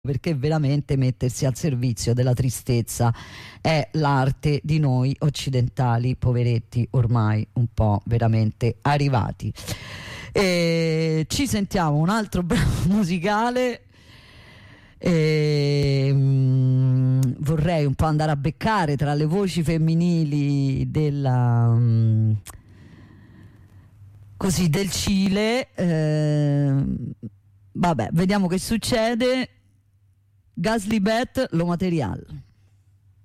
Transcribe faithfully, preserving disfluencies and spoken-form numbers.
perché veramente mettersi al servizio della tristezza è l'arte di noi occidentali, poveretti, ormai un po' veramente arrivati. E ci sentiamo un altro brano musicale. E, mh, vorrei un po' andare a beccare tra le voci femminili della mh, così del Cile. Eh, vabbè, vediamo che succede. Gasly Bet, lo material.